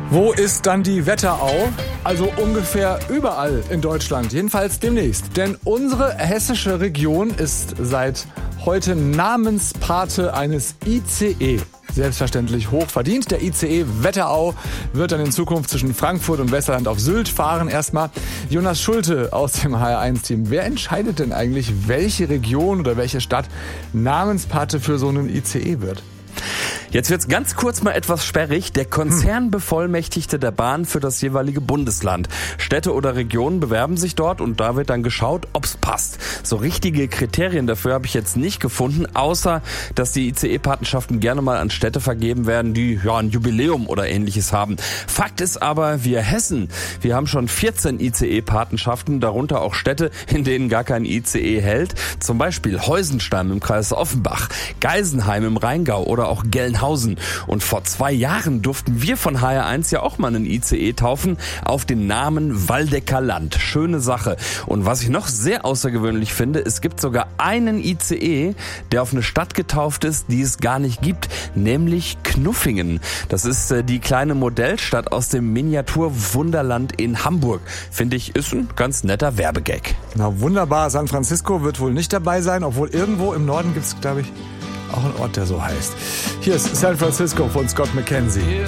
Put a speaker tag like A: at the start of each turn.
A: Wo ist dann die Wetterau? Also ungefähr überall in Deutschland, jedenfalls demnächst. Denn unsere hessische Region ist seit heute Namenspate eines ICE. Selbstverständlich hoch verdient. Der ICE Wetterau wird dann in Zukunft zwischen Frankfurt und Westerland auf Sylt fahren. Erstmal Jonas Schulte aus dem HR1-Team. Wer entscheidet denn eigentlich, welche Region oder welche Stadt Namenspate für so einen ICE wird?
B: Jetzt wird's ganz kurz mal etwas sperrig. Der Konzernbevollmächtigte der Bahn für das jeweilige Bundesland. Städte oder Regionen bewerben sich dort und da wird dann geschaut, ob's passt. So richtige Kriterien dafür habe ich jetzt nicht gefunden, außer dass die ICE-Patenschaften gerne mal an Städte vergeben werden, die ja ein Jubiläum oder ähnliches haben. Fakt ist aber, wir Hessen, wir haben schon 14 ICE-Patenschaften, darunter auch Städte, in denen gar kein ICE hält. Zum Beispiel Heusenstamm im Kreis Offenbach, Geisenheim im Rheingau oder auch Gelnhausen. Und vor 2 Jahren durften wir von HR1 ja auch mal einen ICE taufen auf den Namen Waldecker Land. Schöne Sache. Und was ich noch sehr außergewöhnlich finde, es gibt sogar einen ICE, der auf eine Stadt getauft ist, die es gar nicht gibt, nämlich Knuffingen. Das ist die kleine Modellstadt aus dem Miniaturwunderland in Hamburg. Finde ich, ist ein ganz netter Werbegag.
A: Na wunderbar, San Francisco wird wohl nicht dabei sein, obwohl irgendwo im Norden gibt es, glaube ich, auch einen Ort, der so heißt. Hier ist San Francisco von Scott McKenzie.